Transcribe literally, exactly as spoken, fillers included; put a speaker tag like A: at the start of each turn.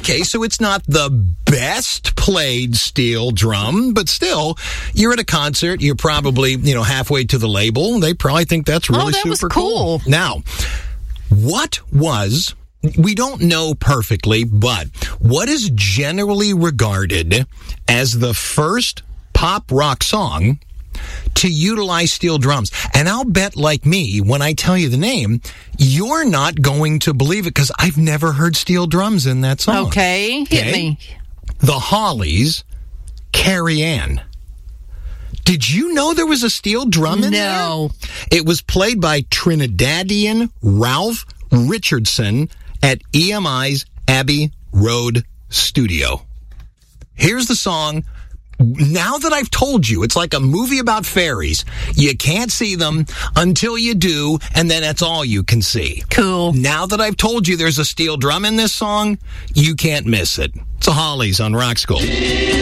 A: Okay, so it's not the best played steel drum, but still, you're at a concert, you're probably, you know, halfway to the label. They probably think that's really
B: oh, that
A: super
B: was
A: cool.
B: cool.
A: Now, what was, we don't know perfectly, but what is generally regarded as the first pop rock song to utilize steel drums? And I'll bet, like me, when I tell you the name, you're not going to believe it because I've never heard steel drums in that song.
B: Okay, hit
A: Okay?
B: me.
A: The Hollies, Carrie Ann. Did you know there was a steel drum in there?
B: No.
A: It was played by Trinidadian Ralph Richardson at E M I's Abbey Road studio. Here's the song. Now that I've told you, it's like a movie about fairies. You can't see them until you do, and then that's all you can see.
B: Cool.
A: Now that I've told you there's a steel drum in this song, you can't miss it. It's the Hollies on Rock School.